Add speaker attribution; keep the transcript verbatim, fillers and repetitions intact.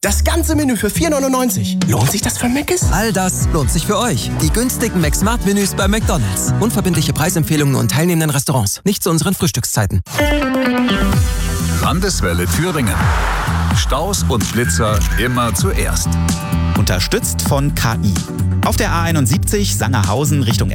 Speaker 1: Das ganze Menü für vier neunundneunzig. Lohnt sich das für Mc's?
Speaker 2: All das lohnt sich für euch. Die günstigen McSmart-Menüs bei McDonald's. Unverbindliche Preisempfehlungen und teilnehmenden Restaurants. Nicht zu unseren Frühstückszeiten.
Speaker 3: Landeswelle Thüringen. Staus und Blitzer immer zuerst.
Speaker 4: Unterstützt von K I. Auf der A einundsiebzig Sangerhausen Richtung